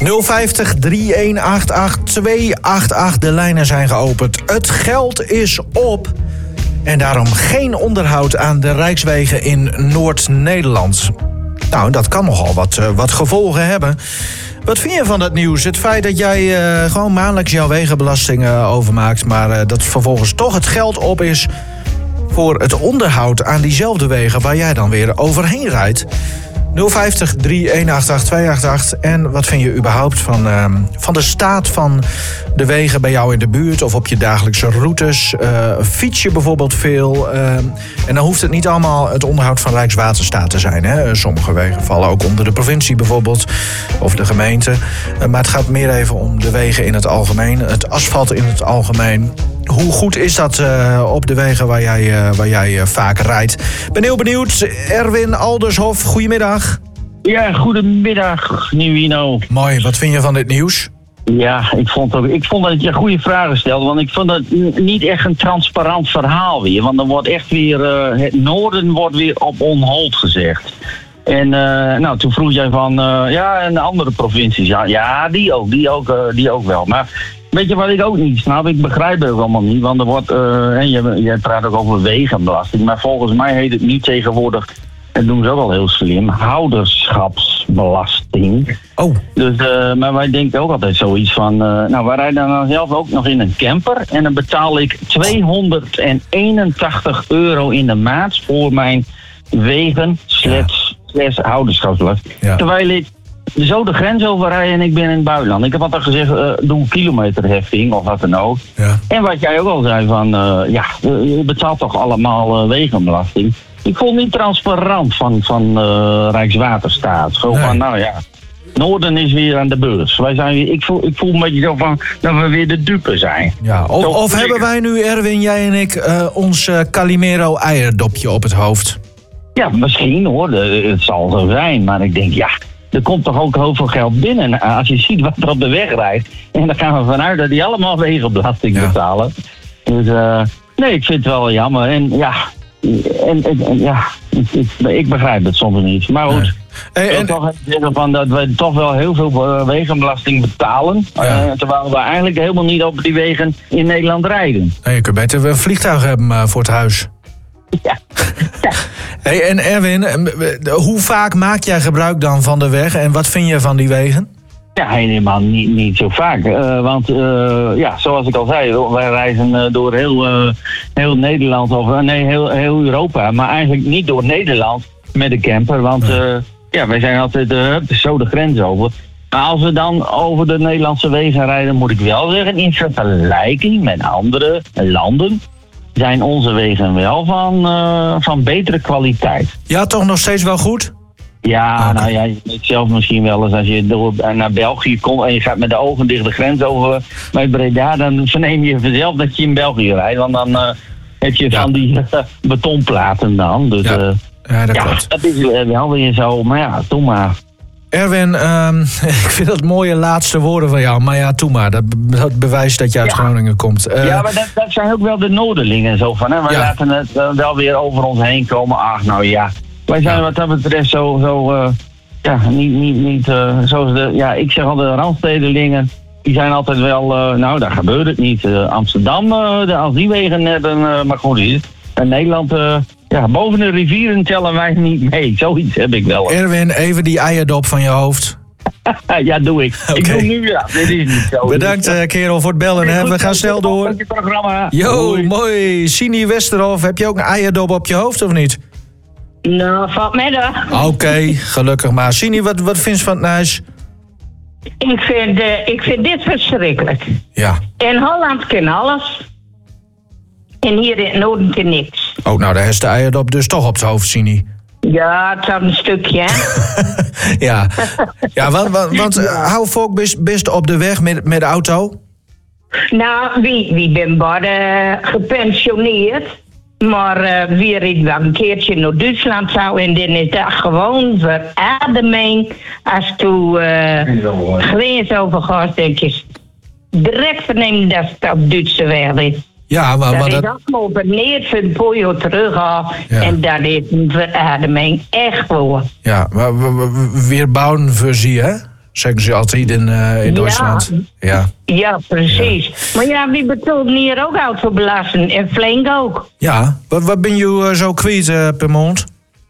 050 3188 288. De lijnen zijn geopend. Het geld is op. En daarom geen onderhoud aan de Rijkswegen in Noord-Nederland. Nou, dat kan nogal wat gevolgen hebben. Wat vind je van dat nieuws? Het feit dat jij gewoon maandelijks jouw wegenbelasting overmaakt, maar dat vervolgens toch het geld op is voor het onderhoud aan diezelfde wegen waar jij dan weer overheen rijdt. 050 3188 288. En wat vind je überhaupt van de staat van de wegen bij jou in de buurt of op je dagelijkse routes? Fiets je bijvoorbeeld veel? En dan hoeft het niet allemaal het onderhoud van Rijkswaterstaat te zijn. Hè? Sommige wegen vallen ook onder de provincie bijvoorbeeld of de gemeente. Maar het gaat meer even om de wegen in het algemeen. Het asfalt in het algemeen. Hoe goed is dat op de wegen waar jij vaak rijdt? Ben heel benieuwd. Erwin Aldershof, goedemiddag. Ja, goedemiddag, Nieuwino. Mooi, wat vind je van dit nieuws? Ja, ik vond dat je goede vragen stelde. Want ik vond het niet echt een transparant verhaal weer. Want dan wordt echt weer het noorden wordt weer op on hold gezegd. En toen vroeg jij van, en de andere provincies. Ja, die ook wel. Maar weet je wat ik ook niet snap? Ik begrijp het ook allemaal niet. Want er wordt, jij praat ook over wegenbelasting. Maar volgens mij heet het nu tegenwoordig, dat doen ze ook al heel slim, houderschapsbelasting. Oh. Dus, maar wij denken ook altijd zoiets van, wij rijden dan zelf ook nog in een camper. En dan betaal ik €281 in de maand voor mijn wegen / houderschapsbelasting. Ja. Terwijl ik zo de grens overrijden en ik ben in het buitenland. Ik heb altijd gezegd, doe kilometerheffing of wat dan ook. Ja. En wat jij ook al zei van, je betaalt toch allemaal wegenbelasting. Ik vond het niet transparant van Rijkswaterstaat. Zo van, Noorden is weer aan de beurs. Wij zijn weer, ik voel een beetje zo van dat we weer de dupe zijn. Ja, of hebben wij nu, Erwin, jij en ik, ons Calimero eierdopje op het hoofd? Ja, misschien hoor. Het zal zo zijn. Maar ik denk, er komt toch ook heel veel geld binnen. Als je ziet wat er op de weg rijdt. En dan gaan we vanuit dat die allemaal wegenbelasting betalen. Dus nee, ik vind het wel jammer. Ik begrijp het soms niet. Maar goed, ik wil toch even zeggen van dat we toch wel heel veel wegenbelasting betalen. Terwijl we eigenlijk helemaal niet op die wegen in Nederland rijden. Nee, je kunt beter een vliegtuig hebben voor het huis. Ja. Hey, en Erwin, hoe vaak maak jij gebruik dan van de weg en wat vind je van die wegen? Ja, helemaal niet zo vaak. Want zoals ik al zei, wij reizen door heel Nederland, heel Europa. Maar eigenlijk niet door Nederland met de camper. Want wij zijn altijd zo de grens over. Maar als we dan over de Nederlandse wegen rijden, moet ik wel zeggen, in vergelijking met andere landen zijn onze wegen wel van betere kwaliteit. Ja, toch nog steeds wel goed? Ja, okay. Je weet zelf misschien wel eens als je naar België komt en je gaat met de ogen dicht de grens over met Breda, dan verneem je vanzelf dat je in België rijdt. Want dan heb je van die betonplaten dan. Dus, dat klopt. Dat is wel weer zo, maar doe maar. Erwin, ik vind dat mooie laatste woorden van jou. Maar doe maar. Dat bewijst dat je uit Groningen komt. Maar dat zijn ook wel de Noorderlingen en zo van. Hè? We laten het wel weer over ons heen komen. Wij zijn wat dat betreft niet zoals ik zeg al, de Randstedelingen. Die zijn altijd wel, daar gebeurt het niet. Amsterdam, als die wegen hebben, maar goed is. En Nederland, boven de rivieren tellen wij niet mee. Zoiets heb ik wel. Erwin, even die eierdop van je hoofd. Ja, doe ik. Okay. Ik doe nu, dit is niet zo. Bedankt, kerel, voor het bellen. Hè. We gaan snel door. Yo, mooi. Sini Westerhof, heb je ook een eierdop op je hoofd of niet? Nou, valt mij dan. Oké, gelukkig maar. Sini, wat vind je van het nieuws? Ik vind dit verschrikkelijk. Ja. In Holland kan alles. En hier in het noorden kan niks. Oh, nou, daar is de eierdop dus toch op het hoofd, Sini. Ja, het is een stukje, hè? want hou volk best op de weg met de auto? Nou, wie ben gepensioneerd. Maar wie ik wel een keertje naar Duitsland zou en dan is dat gewoon verademing. Als toen grens overgaat, denk je direct vernemen dat het op Duitse weg is. Ja, maar dat is allemaal beneden van de pojo terug en dat is een verademing echt voor. Ja, maar weer bouwen voor zie, hè? Zeggen ze altijd in Duitsland. Ja, precies. Ja. Maar ja, wie betaalt hier ook autobelasting? En flink ook. Ja, wat ben je zo kwijt per maand?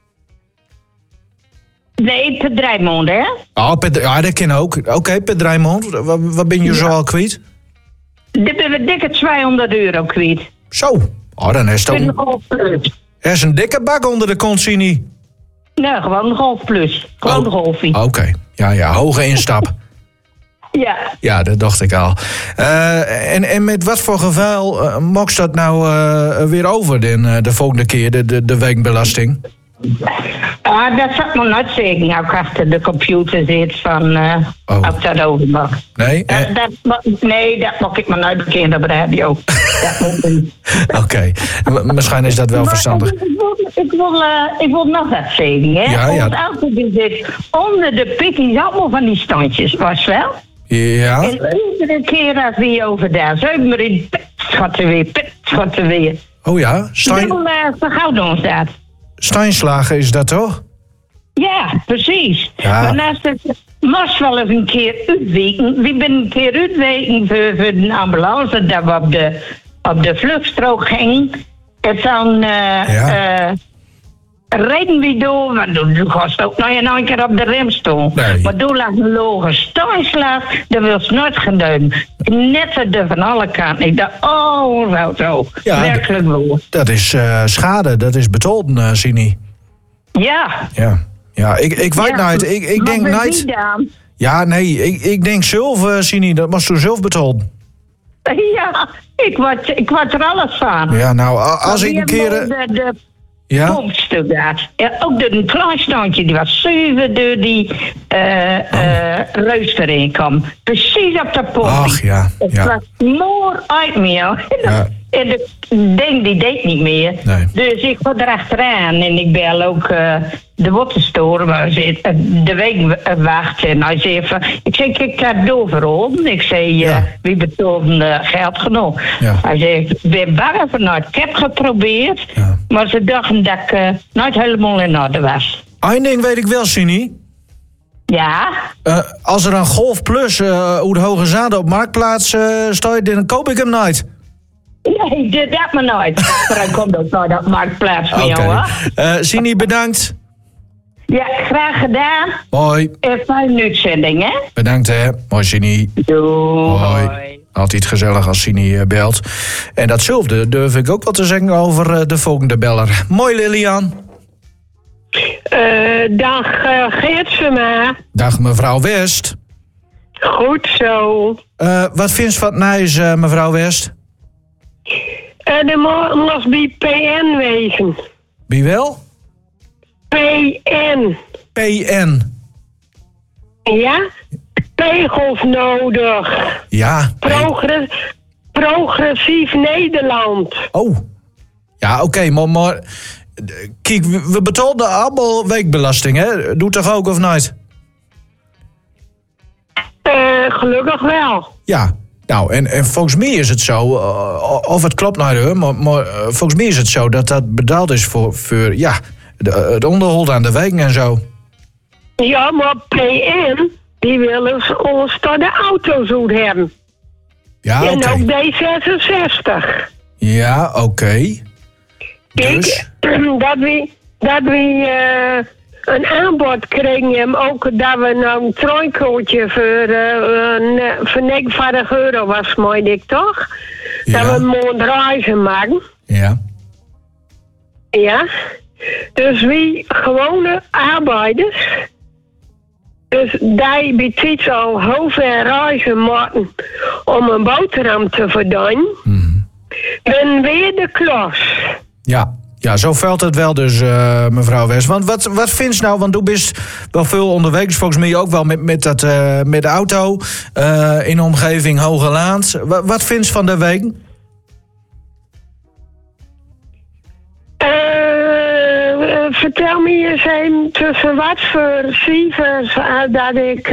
Nee, per 3 maanden, hè? Oh, dat kan ook. Oké, per 3 maanden. Wat ben je zo al kwijt? Dit ben we dikke €200 kwijt. Zo. Oh, dan is het ook... Er is een dikke bak onder de kont, Sini. Nee, gewoon een Golf Plus. Gewoon de Golfie. Oké. Ja, hoge instap. Ja. Ja, dat dacht ik al. En met wat voor geval mocht dat nou weer over de volgende keer, de weekbelasting? Dat zou ik nog nooit zeggen. Nou, ik achter de computer zit van of dat over mag. Nee? Nee, dat mag ik maar nooit bekend op de radio. Oké. Misschien is dat wel verstandig. Ik wil nog wat zeggen, hè? Ja. Ons auto zit onder de pikkies allemaal van die standjes, was wel? Ja. En iedere keer als we over daar zijn, maar in schatten weer. Oh ja? Vergouden ons dat. Steinslagen is dat toch? Ja, precies. Ja. Maar naast het moest wel even een keer uitweken. We zijn een keer uitweken voor de ambulance dat we op de vluchtstrook gingen. En dan reden we door, want toen was ook nog een keer op de remstoel. Nee. Maar toen lag een loge stijnslag, dat wil ze nooit gedaan. Net van alle kanten. Ik dacht, zo. Ja, werkelijk wel. Dat is schade, dat is betold, Sini. Ja. Ja, ik weet nooit. Ik denk nooit. Ja, nee, ik denk zelf, Sini, dat moest u zelf betold. Ja, ik word er alles van. Ja, nou, als ik een keer... Pompstuk dat. Ja, ook een klein die was 7 door die reus erin kwam. Precies op de pomp. Ach ja. Het was mooi uit me. Ja. En de ding die deed niet meer. Nee. Dus ik ga erachteraan en ik bel ook de Wottenstoren waar de week wacht. En hij zei van, ik zei, ik ga het doorverholpen. Ik zei, wie betoven geld genoeg. Ja. Hij zei, ik ben bang voor nooit. Ik heb geprobeerd, maar ze dachten dat ik nooit helemaal in orde was. Eén ding weet ik wel, Sini. Ja? Als er een Golf Plus hoe de Hoge Zaden op Marktplaats staat, dan koop ik hem nooit. Nee, dat maar nooit. Maar dan komt ook nooit op Marktplaats mee, hoor. Sini, bedankt. Ja, graag gedaan. Hoi. En fijne uitzending, hè? Bedankt, hè. Hoi, Sini. Hoi. Altijd gezellig als Sini belt. En datzelfde durf ik ook wat te zeggen over de volgende beller. Mooi, Lilian. Dag Geertsema. Dag mevrouw West. Goed zo. Wat vindt van het nieuws, mevrouw West? Er moest bij PN wezen. Wie wel? PN. PN. Ja? Pegels nodig. Ja. Progressief Nederland. Oh. Ja, oké, maar kijk, we betalen allemaal weekbelasting, hè? Doet toch ook of niet? Gelukkig wel. Ja. Nou, en volgens mij is het zo, of het klopt nou, maar volgens mij is het zo dat betaald is voor het onderhoud aan de wegen en zo. Ja, maar PN, die willen ons tot de auto's goed hebben. Ja, oké. En ook D66. Ja, oké. Dus? Dat we een aanbod kregen, ook dat we nou een treinkoortje voor €49 was, mooi ik toch? Ja. Dat we een reizen maken. Ja. Ja. Dus wie gewone arbeiders, dus die betreft al heel ver reizen moeten om een boterham te verdienen, dan weer de klas. Ja, zo valt het wel dus, mevrouw West. Want wat vindt je nou, want u bent wel veel onderweg, dus volgens mij ook wel met de auto in de omgeving Hoge Laand. Wat vindt je van de week? Vertel me eens even tussen wat voor cijfers dat ik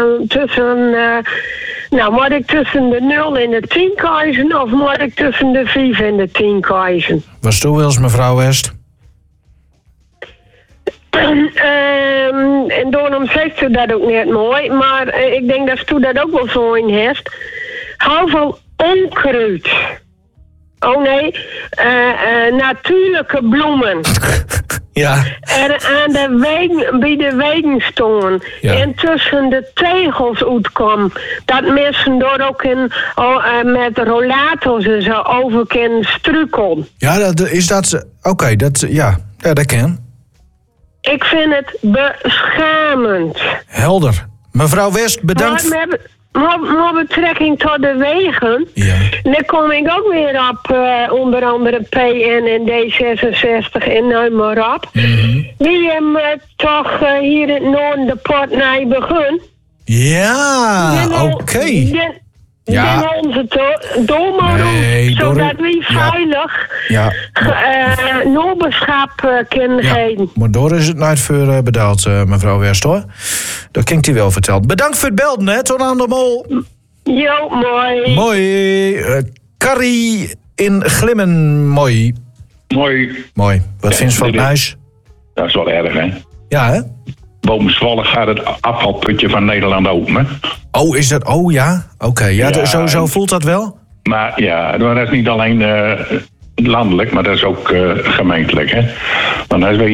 moet ik tussen de 0 en de 10 kiezen of moet ik tussen de 5 en de 10 kiezen? Wat doe je, mevrouw West? En daarom zegt ze dat ook net mooi. Maar ik denk dat ze dat ook wel zo in heeft. Hou van onkruid. Oh nee, natuurlijke bloemen. Ja. Er aan de wegen, bij de wegen staan. Ja. En tussen de tegels uitkomen. Dat mensen daar ook met rollators en zo over kunnen struikelen. Ja, dat. Oké, dat ken. Ik vind het beschamend. Helder. Mevrouw West, bedankt. Maar betrekking tot de wegen, dan kom ik ook weer op onder andere PN en D66 en noem maar op. Die hebben toch hier in het noorden de Portnij begonnen. Ja, oké. Ja. Onze zodat we veilig noberschap kunnen geven. Maar door is het nooit voor bedaald, mevrouw West, hoor. Dat klinkt u wel verteld. Bedankt voor het belden, hè, tot aan de mol. Jo, mooi. Mooi. Carrie in Glimmen, mooi. Mooi. Wat vind je van het huis? Dat is wel erg, hè? Ja, hè? Boven Zwolle gaat het afvalputje van Nederland open, hè? Oh, is dat? Oh, ja? Oké, zo voelt dat wel? Maar ja, dat is niet alleen landelijk, maar dat is ook gemeentelijk, hè? Want als we